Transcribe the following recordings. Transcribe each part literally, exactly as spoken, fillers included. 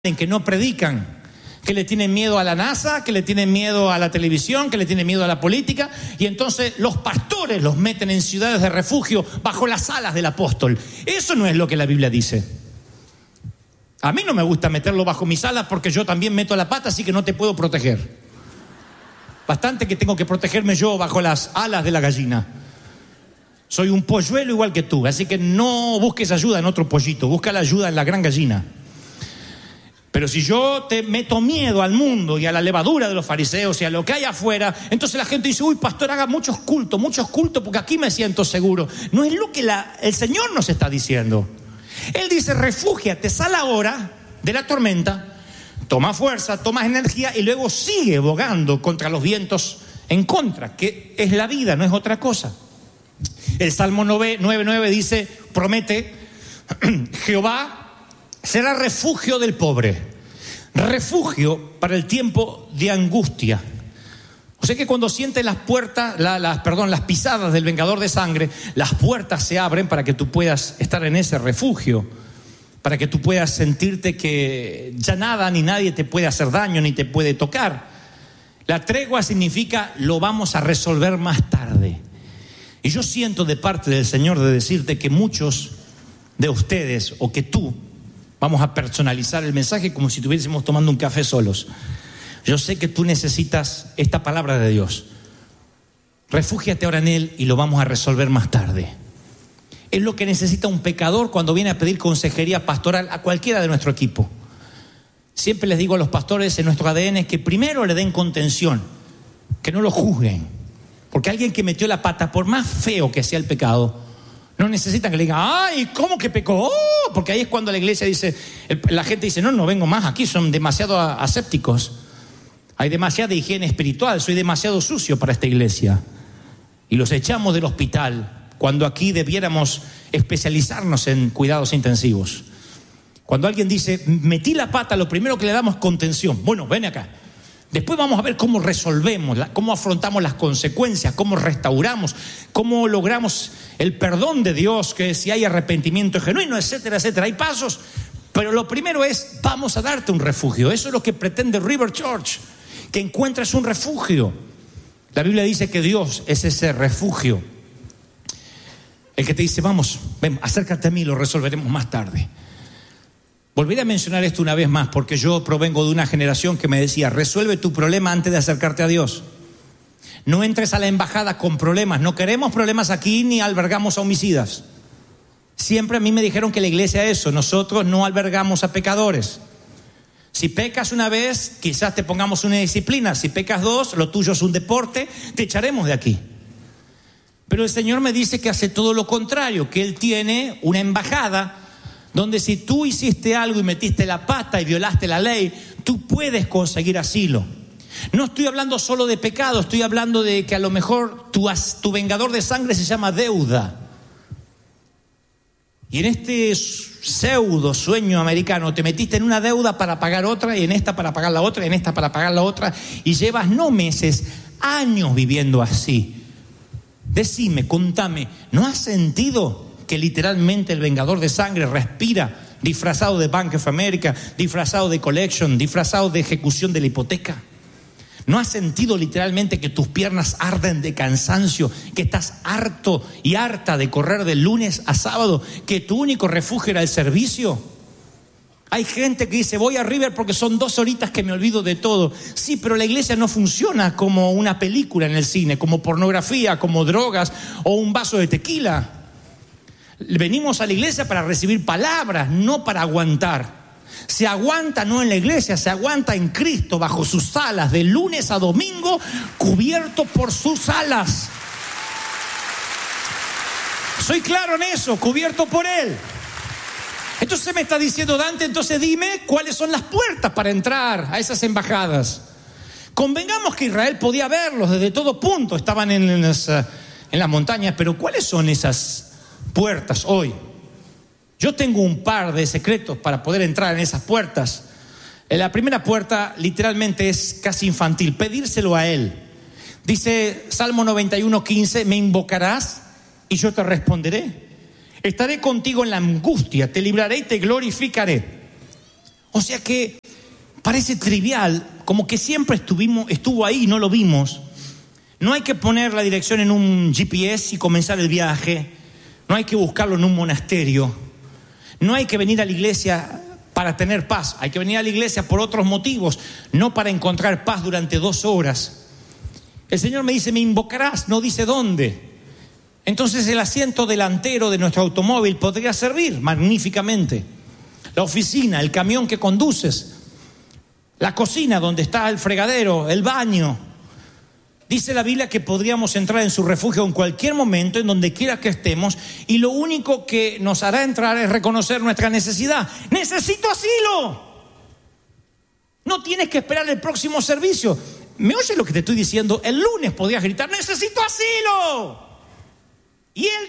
que no predican, que le tienen miedo a la NASA, que le tienen miedo a la televisión, que le tienen miedo a la política, y entonces los pastores los meten en ciudades de refugio bajo las alas del apóstol. Eso no es lo que la Biblia dice. A mí no me gusta meterlo bajo mis alas porque yo también meto la pata, así que no te puedo proteger. Bastante que tengo que protegerme yo bajo las alas de la gallina. Soy un polluelo igual que tú, así que no busques ayuda en otro pollito, busca la ayuda en la gran gallina. Pero si yo te meto miedo al mundo y a la levadura de los fariseos y a lo que hay afuera, entonces la gente dice, uy, pastor, haga muchos cultos, muchos cultos, porque aquí me siento seguro. No es lo que la, el Señor nos está diciendo. Él dice, refúgiate, sal ahora de la tormenta, toma fuerza, toma energía y luego sigue bogando contra los vientos en contra, que es la vida, no es otra cosa. El Salmo nueve nueve dice, promete, Jehová será refugio del pobre, refugio para el tiempo de angustia. O sea que cuando sientes las puertas, la, las, perdón, las pisadas del vengador de sangre, las puertas se abren para que tú puedas estar en ese refugio, para que tú puedas sentirte que ya nada ni nadie te puede hacer daño ni te puede tocar. La tregua significa lo vamos a resolver más tarde. Y yo siento de parte del Señor de decirte que muchos de ustedes o que tú, vamos a personalizar el mensaje como si estuviésemos tomando un café solos. Yo sé que tú necesitas esta palabra de Dios. Refúgiate ahora en Él y lo vamos a resolver más tarde. Es lo que necesita un pecador cuando viene a pedir consejería pastoral a cualquiera de nuestro equipo. Siempre les digo a los pastores en nuestro A D N que primero le den contención, que no lo juzguen. Porque alguien que metió la pata, por más feo que sea el pecado, no necesitan que le digan, ay, ¿cómo que pecó? Oh, porque ahí es cuando la iglesia dice, la gente dice, no, no vengo más aquí, son demasiado asépticos. Hay demasiada higiene espiritual, soy demasiado sucio para esta iglesia. Y los echamos del hospital, cuando aquí debiéramos especializarnos en cuidados intensivos. Cuando alguien dice, metí la pata, lo primero que le damos es contención. Bueno, ven acá. Después vamos a ver cómo resolvemos, cómo afrontamos las consecuencias, cómo restauramos, cómo logramos el perdón de Dios, que si hay arrepentimiento genuino, etcétera, etcétera. Hay pasos, pero lo primero es, vamos a darte un refugio. Eso es lo que pretende River Church, que encuentres un refugio. La Biblia dice que Dios es ese refugio. El que te dice, vamos, ven, acércate a mí, lo resolveremos más tarde. Volveré a mencionar esto una vez más porque yo provengo de una generación que me decía, resuelve tu problema antes de acercarte a Dios. No entres a la embajada con problemas, no queremos problemas aquí ni albergamos a homicidas. Siempre a mí me dijeron que la iglesia es eso, nosotros no albergamos a pecadores. Si pecas una vez, quizás te pongamos una disciplina, si pecas dos, lo tuyo es un deporte, te echaremos de aquí. Pero el Señor me dice que hace todo lo contrario, que Él tiene una embajada donde si tú hiciste algo y metiste la pata y violaste la ley, tú puedes conseguir asilo. No estoy hablando solo de pecado, estoy hablando de que a lo mejor tu, tu vengador de sangre se llama deuda. Y en este pseudo sueño americano te metiste en una deuda para pagar otra, y en esta para pagar la otra, y en esta para pagar la otra, y llevas no meses, años viviendo así. Decime, contame, ¿no has sentido que literalmente el vengador de sangre respira disfrazado de Bank of America, disfrazado de collection, disfrazado de ejecución de la hipoteca? ¿No has sentido literalmente que tus piernas arden de cansancio, que estás harto y harta de correr de lunes a sábado, que tu único refugio era el servicio? Hay gente que dice, voy a River porque son dos horitas que me olvido de todo. Sí, pero la iglesia no funciona como una película en el cine, como pornografía, como drogas o un vaso de tequila. Venimos a la iglesia para recibir palabras, no para aguantar. Se aguanta no en la iglesia, se aguanta en Cristo, bajo sus alas, de lunes a domingo, cubierto por sus alas. Soy claro en eso, cubierto por Él. Entonces me está diciendo, Dante, entonces dime cuáles son las puertas para entrar a esas embajadas. Convengamos que Israel podía verlos desde todo punto, estaban en, en, las, en las montañas, pero ¿cuáles son esas puertas hoy? Yo tengo un par de secretos para poder entrar en esas puertas. La primera puerta literalmente es casi infantil, pedírselo a Él. Dice Salmo noventa y uno, quince, me invocarás y yo te responderé. Estaré contigo en la angustia, te libraré y te glorificaré. O sea que parece trivial, como que siempre estuvimos, estuvo ahí y no lo vimos. No hay que poner la dirección en un G P S y comenzar el viaje. No hay que buscarlo en un monasterio. No hay que venir a la iglesia para tener paz. Hay que venir a la iglesia por otros motivos, no para encontrar paz durante dos horas. El Señor me dice, me invocarás, no dice dónde. Entonces el asiento delantero de nuestro automóvil podría servir magníficamente. La oficina, el camión que conduces, la cocina donde está el fregadero, el baño. Dice la Biblia que podríamos entrar en su refugio en cualquier momento, en donde quiera que estemos, y lo único que nos hará entrar es reconocer nuestra necesidad. ¡Necesito asilo! No tienes que esperar el próximo servicio. ¿Me oyes lo que te estoy diciendo? El lunes podías gritar, ¡necesito asilo! Y él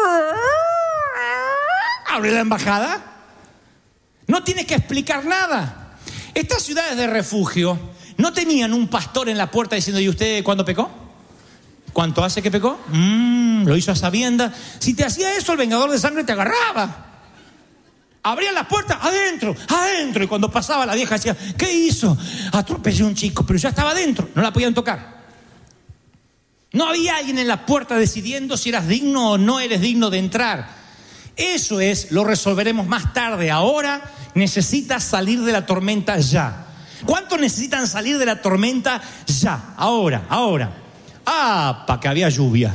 abre la embajada. No tienes que explicar nada. Estas ciudades de refugio no tenían un pastor en la puerta diciendo, ¿y usted cuándo pecó? ¿Cuánto hace que pecó? Mm, lo hizo a sabiendas. Si te hacía eso, el vengador de sangre te agarraba. Abría las puertas, adentro, adentro. Y cuando pasaba, la vieja decía, ¿qué hizo? Atropellé a un chico, pero ya estaba adentro, no la podían tocar. No había alguien en la puerta decidiendo si eras digno o no eres digno de entrar. Eso es, lo resolveremos más tarde. Ahora necesitas salir de la tormenta ya. ¿Cuántos necesitan salir de la tormenta ya? Ahora, ahora. Ah, para que había lluvia.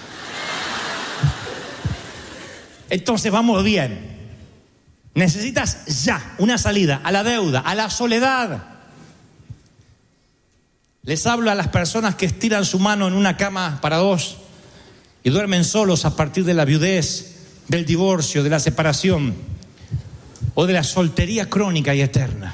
Entonces vamos bien. Necesitas ya una salida a la deuda, a la soledad. Les hablo a las personas que estiran su mano en una cama para dos y duermen solos a partir de la viudez, del divorcio, de la separación o de la soltería crónica y eterna.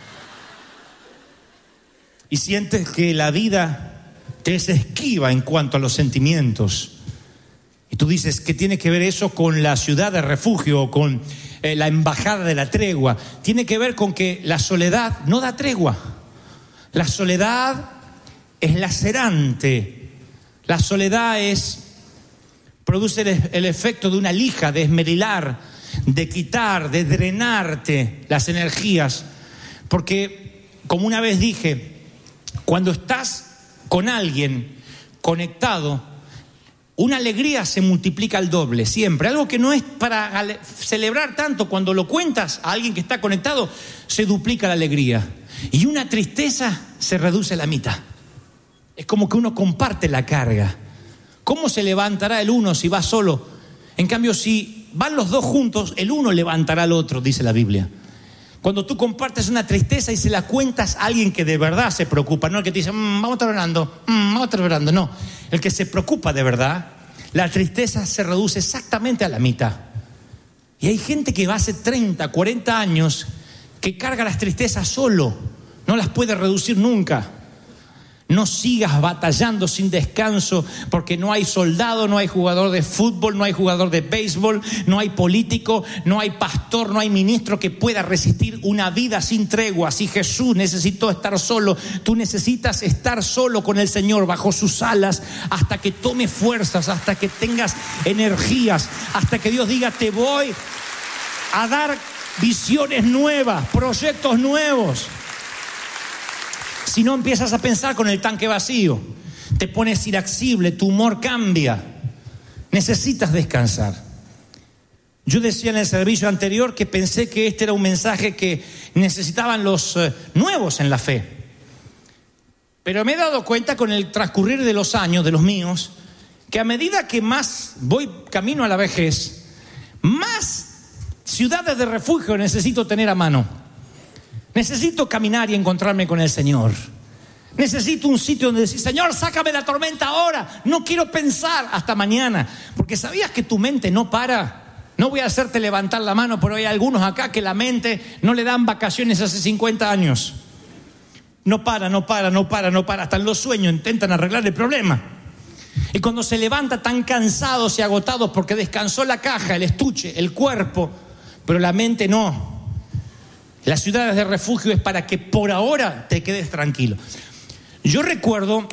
Y sientes que la vida te es esquiva en cuanto a los sentimientos. Y tú dices, ¿qué tiene que ver eso con la ciudad de refugio o con eh, la embajada de la tregua? Tiene que ver con que la soledad no da tregua. La soledad es lacerante. La soledad es, produce el, el efecto de una lija, de esmerilar, de quitar, de drenarte las energías. Porque, como una vez dije, cuando estás con alguien conectado, una alegría se multiplica al doble, siempre. Algo que no es para ale- celebrar tanto, cuando lo cuentas a alguien que está conectado, se duplica la alegría. Y una tristeza se reduce a la mitad. Es como que uno comparte la carga. ¿Cómo se levantará el uno si va solo? En cambio, si van los dos juntos, el uno levantará al otro, dice la Biblia. Cuando tú compartes una tristeza y se la cuentas a alguien que de verdad se preocupa, no el que te dice, mmm, vamos a estar orando, mmm, vamos a estar orando, no. El que se preocupa de verdad, la tristeza se reduce exactamente a la mitad. Y hay gente que va hace treinta, cuarenta años que carga las tristezas solo, no las puede reducir nunca. No sigas batallando sin descanso, porque no hay soldado, no hay jugador de fútbol, no hay jugador de béisbol, no hay político, no hay pastor, no hay ministro que pueda resistir una vida sin tregua. Si Jesús necesitó estar solo, tú necesitas estar solo con el Señor bajo sus alas hasta que tome fuerzas, hasta que tengas energías, hasta que Dios diga, te voy a dar visiones nuevas, proyectos nuevos. Si no, empiezas a pensar con el tanque vacío, te pones irascible, tu humor cambia. Necesitas descansar. Yo decía en el servicio anterior que pensé que este era un mensaje que necesitaban los eh, nuevos en la fe. Pero me he dado cuenta con el transcurrir de los años, de los míos, que a medida que más voy camino a la vejez, más ciudades de refugio necesito tener a mano. Necesito caminar y encontrarme con el Señor. Necesito un sitio donde decir, Señor, sácame la tormenta ahora. No quiero pensar hasta mañana. Porque ¿sabías que tu mente no para? No voy a hacerte levantar la mano, pero hay algunos acá que la mente no le dan vacaciones hace cincuenta años. No para, no para, no para, no para. Hasta en los sueños intentan arreglar el problema. Y cuando se levanta tan cansados y agotados porque descansó la caja, el estuche, el cuerpo, pero la mente no. Las ciudades de refugio es para que por ahora te quedes tranquilo. Yo recuerdo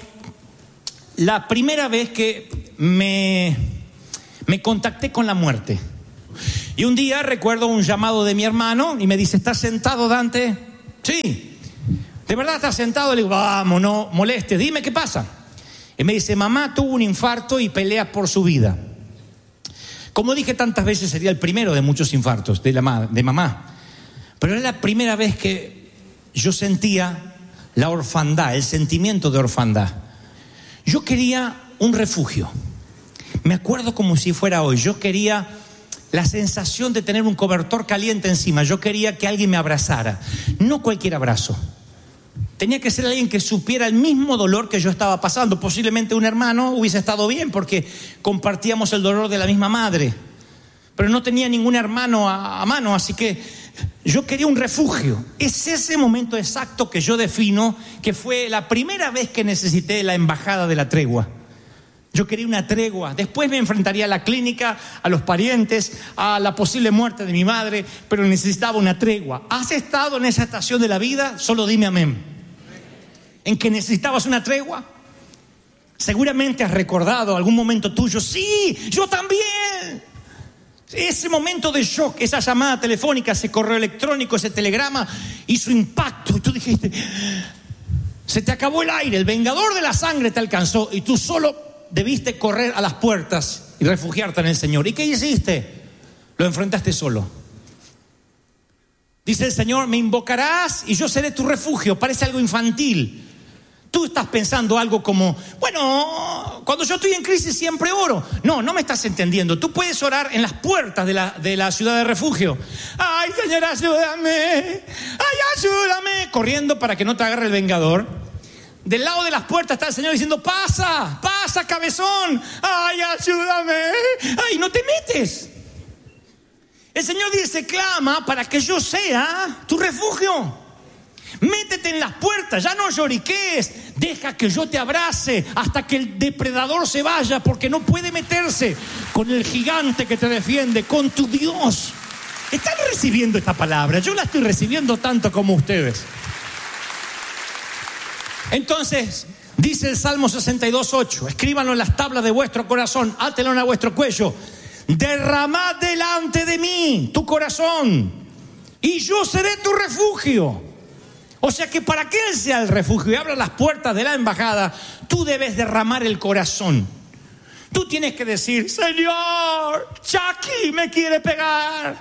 la primera vez que me, me contacté con la muerte. Y un día recuerdo un llamado de mi hermano y me dice, ¿estás sentado, Dante? Sí. ¿De verdad estás sentado? Le digo, vamos, no molestes, dime qué pasa. Y me dice, mamá tuvo un infarto y pelea por su vida. Como dije tantas veces, sería el primero de muchos infartos de, la, de mamá. Pero era la primera vez que yo sentía la orfandad, el sentimiento de orfandad. Yo quería un refugio. Me acuerdo como si fuera hoy. Yo quería la sensación de tener un cobertor caliente encima. Yo quería que alguien me abrazara. No cualquier abrazo. Tenía que ser alguien que supiera el mismo dolor que yo estaba pasando. Posiblemente un hermano hubiese estado bien porque compartíamos el dolor de la misma madre. Pero no tenía ningún hermano a, a mano, así que yo quería un refugio. Es ese momento exacto que yo defino que fue la primera vez que necesité la embajada de la tregua. Yo quería una tregua. Después me enfrentaría a la clínica, a los parientes, a la posible muerte de mi madre, pero necesitaba una tregua. ¿Has estado en esa estación de la vida? Solo dime amén. ¿En que necesitabas una tregua? Seguramente has recordado algún momento tuyo. Sí, yo también. Ese momento de shock, esa llamada telefónica, ese correo electrónico, ese telegrama hizo impacto y tú dijiste, se te acabó el aire, el vengador de la sangre te alcanzó y tú solo debiste correr a las puertas y refugiarte en el Señor. ¿Y qué hiciste? Lo enfrentaste solo. Dice el Señor, me invocarás y yo seré tu refugio. Parece algo infantil. Tú estás pensando algo como, bueno, cuando yo estoy en crisis siempre oro. No, no me estás entendiendo. Tú puedes orar en las puertas de la, de la ciudad de refugio. Ay, Señor, ayúdame. Ay, ayúdame. Corriendo para que no te agarre el vengador. Del lado de las puertas está el Señor diciendo, pasa, pasa, cabezón. Ay, ayúdame. Ay, no te metes. El Señor dice, clama para que yo sea tu refugio. Métete en las puertas, ya no lloriquees, deja que yo te abrace hasta que el depredador se vaya, porque no puede meterse con el gigante que te defiende, con tu Dios. ¿Están recibiendo esta palabra? Yo la estoy recibiendo tanto como ustedes. Entonces, dice el Salmo sesenta y dos, ocho, escríbanlo en las tablas de vuestro corazón, átelo a vuestro cuello. Derramad delante de mí tu corazón y yo seré tu refugio. O sea que para que Él sea el refugio y abra las puertas de la embajada, tú debes derramar el corazón. Tú tienes que decir, Señor, Chucky me quiere pegar.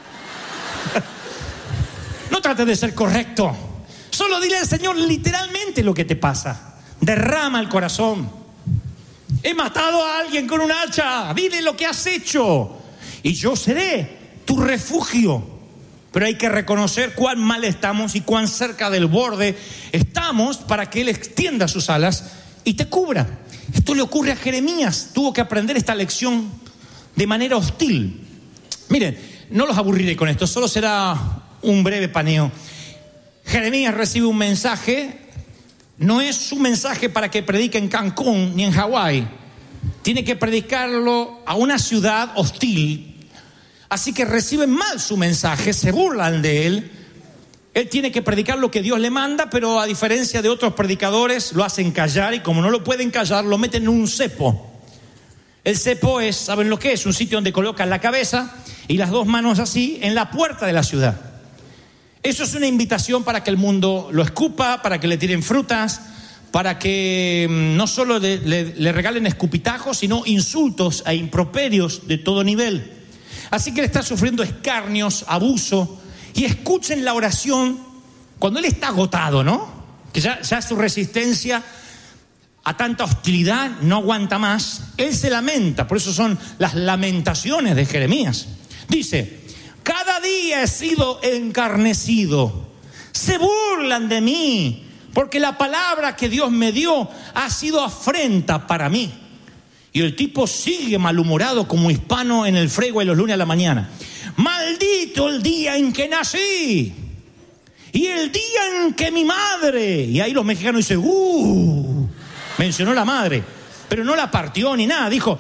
No trates de ser correcto. Solo dile al Señor literalmente lo que te pasa. Derrama el corazón. He matado a alguien con un hacha. Dile lo que has hecho. Y yo seré tu refugio. Pero hay que reconocer cuán mal estamos y cuán cerca del borde estamos para que Él extienda sus alas y te cubra. Esto le ocurre a Jeremías. Tuvo que aprender esta lección de manera hostil. Miren, no los aburriré con esto, solo será un breve paneo. Jeremías recibe un mensaje. No es su mensaje para que predique en Cancún ni en Hawái. Tiene que predicarlo a una ciudad hostil. Así que reciben mal su mensaje, se burlan de él. Él tiene que predicar lo que Dios le manda, pero a diferencia de otros predicadores, lo hacen callar y como no lo pueden callar, lo meten en un cepo. El cepo es, ¿saben lo que es? Un sitio donde colocan la cabeza y las dos manos así en la puerta de la ciudad. Eso es una invitación para que el mundo lo escupa, para que le tiren frutas, para que no solo le, le, le regalen escupitajos, sino insultos e improperios de todo nivel. Así que él está sufriendo escarnios, abuso. Y escuchen la oración cuando él está agotado, ¿no? Que ya, ya su resistencia a tanta hostilidad no aguanta más. Él se lamenta, por eso son las lamentaciones de Jeremías. Dice, cada día he sido encarnecido. Se burlan de mí, porque la palabra que Dios me dio ha sido afrenta para mí. Y el tipo sigue malhumorado como hispano en el Freeway los lunes a la mañana. Maldito el día en que nací y el día en que mi madre. Y ahí los mexicanos dicen, uh, mencionó la madre, pero no la partió ni nada. Dijo,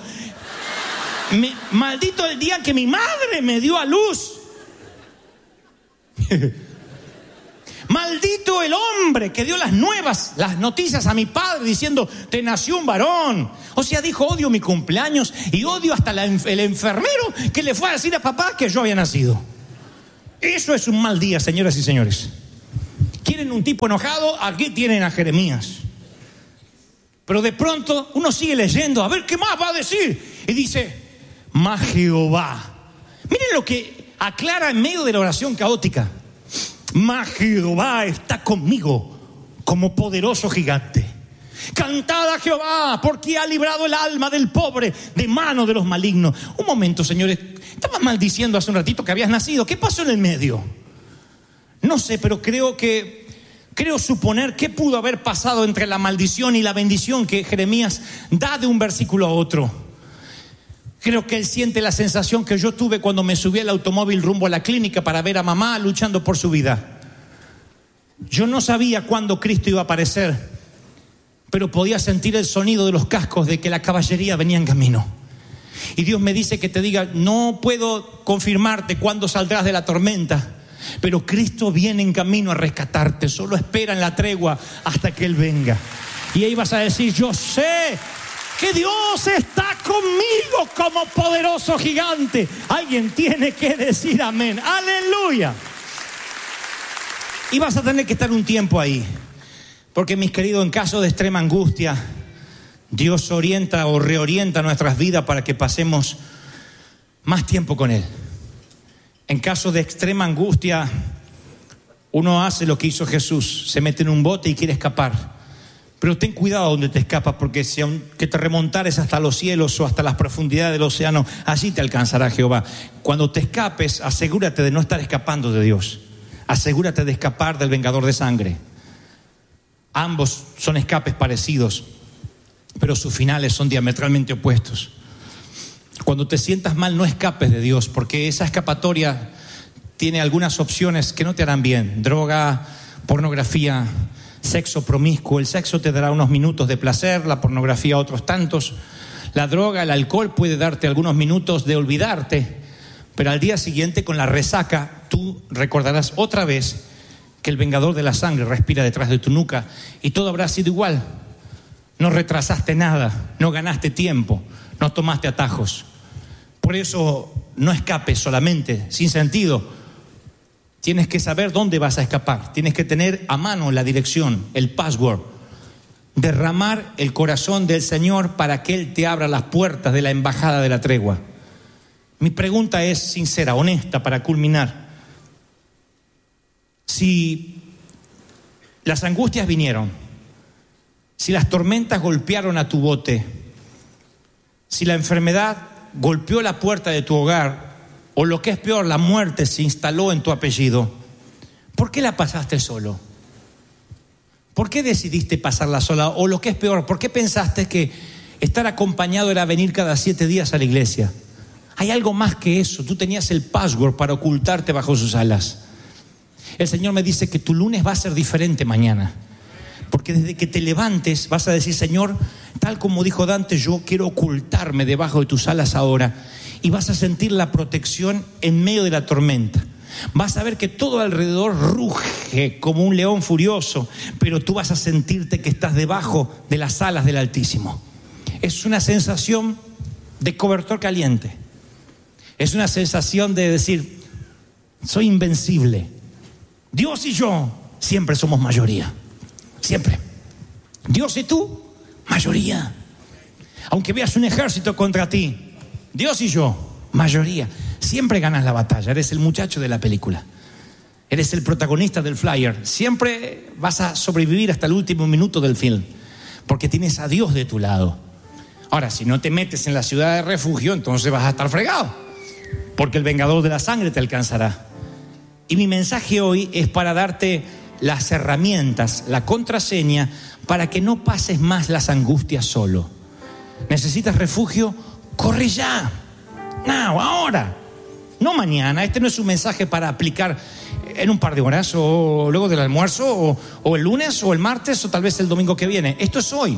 me, maldito el día en que mi madre me dio a luz. Maldito el hombre que dio las nuevas, las noticias a mi padre diciendo, te nació un varón. O sea, dijo, odio mi cumpleaños y odio hasta la, el enfermero que le fue a decir a papá que yo había nacido. Eso es un mal día, señoras y señores. ¿Quieren un tipo enojado? Aquí tienen a Jeremías. Pero de pronto uno sigue leyendo, a ver qué más va a decir. Y dice, más Jehová. Miren lo que aclara en medio de la oración caótica. Mas Jehová está conmigo como poderoso gigante. Cantad a Jehová, porque ha librado el alma del pobre de mano de los malignos. Un momento, señores. Estabas maldiciendo hace un ratito que habías nacido. ¿Qué pasó en el medio? No sé, pero creo que Creo suponer qué pudo haber pasado entre la maldición y la bendición que Jeremías da de un versículo a otro. Creo que él siente la sensación que yo tuve cuando me subí al automóvil rumbo a la clínica para ver a mamá luchando por su vida. Yo no sabía cuándo Cristo iba a aparecer, pero podía sentir el sonido de los cascos de que la caballería venía en camino. Y Dios me dice que te diga, no puedo confirmarte cuándo saldrás de la tormenta, pero Cristo viene en camino a rescatarte. Solo espera en la tregua hasta que Él venga. Y ahí vas a decir, yo sé que Dios está conmigo como poderoso gigante. Alguien tiene que decir amén. Aleluya. Y vas a tener que estar un tiempo ahí, porque mis queridos, en caso de extrema angustia, Dios orienta o reorienta nuestras vidas para que pasemos más tiempo con Él. En caso de extrema angustia, uno hace lo que hizo Jesús, se mete en un bote y quiere escapar. Pero ten cuidado donde te escapas, porque si aunque te remontares hasta los cielos o hasta las profundidades del océano, allí te alcanzará Jehová. Cuando te escapes, asegúrate de no estar escapando de Dios. Asegúrate de escapar del vengador de sangre. Ambos son escapes parecidos, pero sus finales son diametralmente opuestos. Cuando te sientas mal, no escapes de Dios, porque esa escapatoria tiene algunas opciones que no te harán bien. Droga, pornografía, sexo promiscuo. El sexo te dará unos minutos de placer, la pornografía otros tantos. La droga, el alcohol puede darte algunos minutos de olvidarte, pero al día siguiente, con la resaca, tú recordarás otra vez que el vengador de la sangre respira detrás de tu nuca y todo habrá sido igual. No retrasaste nada, no ganaste tiempo, no tomaste atajos. Por eso no escapes solamente, sin sentido. Tienes que saber dónde vas a escapar. Tienes que tener a mano la dirección, el password. Derramar el corazón del Señor para que Él te abra las puertas de la embajada de la tregua. Mi pregunta es sincera, honesta, para culminar. Si las angustias vinieron, si las tormentas golpearon a tu bote, si la enfermedad golpeó la puerta de tu hogar, o lo que es peor, la muerte se instaló en tu apellido, ¿por qué la pasaste solo? ¿Por qué decidiste pasarla sola? O lo que es peor, ¿por qué pensaste que estar acompañado era venir cada siete días a la iglesia? Hay algo más que eso. Tú tenías el password para ocultarte bajo sus alas. El Señor me dice que tu lunes va a ser diferente mañana, porque desde que te levantes vas a decir, Señor, tal como dijo Dante, yo quiero ocultarme debajo de tus alas ahora. Y vas a sentir la protección en medio de la tormenta. Vas a ver que todo alrededor ruge como un león furioso, pero tú vas a sentirte que estás debajo de las alas del Altísimo. Es una sensación de cobertor caliente. Es una sensación de decir, soy invencible. Dios y yo siempre somos mayoría. Siempre. Dios y tú, mayoría. Aunque veas un ejército contra ti, Dios y yo, mayoría. Siempre ganas la batalla. Eres el muchacho de la película. Eres el protagonista del flyer. Siempre vas a sobrevivir hasta el último minuto del film, porque tienes a Dios de tu lado. Ahora, si no te metes en la ciudad de refugio, entonces vas a estar fregado, porque el vengador de la sangre te alcanzará. Y mi mensaje hoy es para darte las herramientas, la contraseña, para que no pases más las angustias solo. ¿Necesitas refugio? Corre ya, now, ahora, no mañana. Este no es un mensaje para aplicar en un par de horas, o luego del almuerzo, o, o el lunes, o el martes, o tal vez el domingo que viene. Esto es hoy.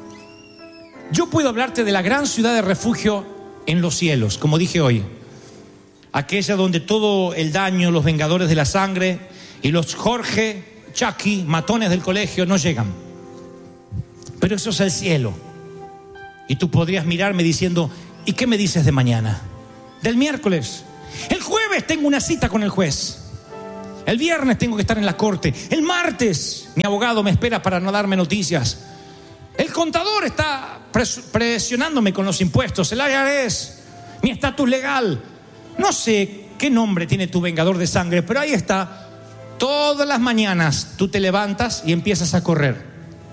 Yo puedo hablarte de la gran ciudad de refugio en los cielos, como dije hoy, aquella donde todo el daño, los vengadores de la sangre y los Jorge Chucky, matones del colegio, no llegan. Pero eso es el cielo. Y tú podrías mirarme diciendo, ¿y qué me dices de mañana? Del miércoles. El jueves tengo una cita con el juez. El viernes tengo que estar en la corte. El martes mi abogado me espera para no darme noticias. El contador está pres- presionándome con los impuestos. El I R S, mi estatus legal. No sé qué nombre tiene tu vengador de sangre, pero ahí está. Todas las mañanas tú te levantas y empiezas a correr.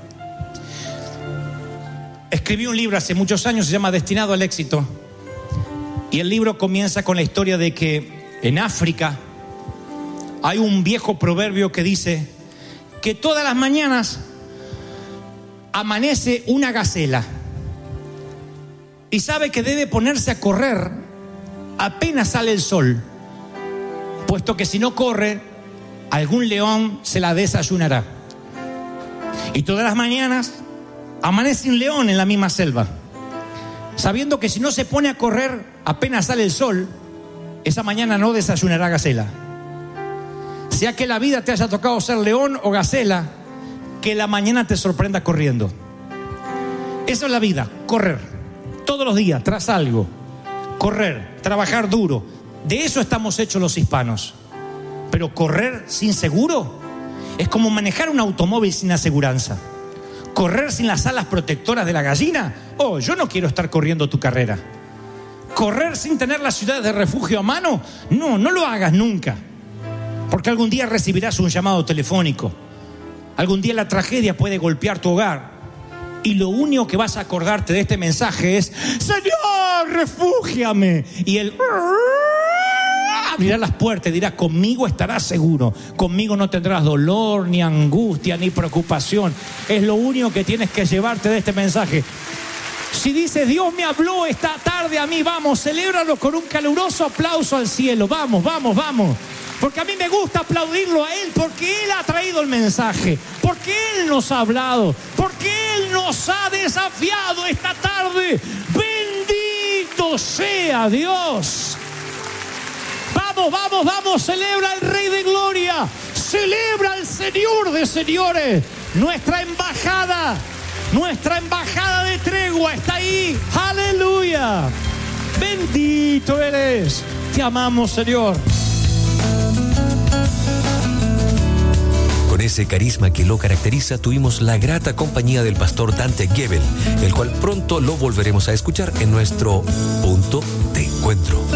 Escribí un libro hace muchos años, se llama Destinado al Éxito. Y el libro comienza con la historia de que en África hay un viejo proverbio que dice que todas las mañanas amanece una gacela y sabe que debe ponerse a correr apenas sale el sol, puesto que si no corre, algún león se la desayunará. Y todas las mañanas amanece un león en la misma selva, sabiendo que si no se pone a correr apenas sale el sol, esa mañana no desayunará gacela. Sea que la vida te haya tocado ser león o gacela, que la mañana te sorprenda corriendo. Eso es la vida, correr. Todos los días, tras algo. Correr, trabajar duro. De eso estamos hechos los hispanos. Pero correr sin seguro es como manejar un automóvil sin aseguranza. Correr sin las alas protectoras de la gallina. Oh, yo no quiero estar corriendo tu carrera. Correr sin tener las ciudades de refugio a mano. No, no lo hagas nunca. Porque algún día recibirás un llamado telefónico. Algún día la tragedia puede golpear tu hogar. Y lo único que vas a acordarte de este mensaje es: Señor, refúgiame. Y él abrirá las puertas y dirá: conmigo estarás seguro. Conmigo no tendrás dolor, ni angustia, ni preocupación. Es lo único que tienes que llevarte de este mensaje. Si dices: Dios me habló esta tarde a mí, vamos, celébralo con un caluroso aplauso al cielo. Vamos, vamos, vamos. Porque a mí me gusta aplaudirlo a Él, porque Él ha traído el mensaje, porque Él nos ha hablado, porque Él nos ha desafiado esta tarde. Bendito sea Dios. Vamos, vamos, vamos, celebra al Rey de Gloria, celebra al Señor de señores. Nuestra embajada, nuestra embajada de tregua está ahí. Aleluya. Bendito eres. Te amamos, Señor. Con ese carisma que lo caracteriza, tuvimos la grata compañía del pastor Dante Gebel, el cual pronto lo volveremos a escuchar en nuestro punto de encuentro.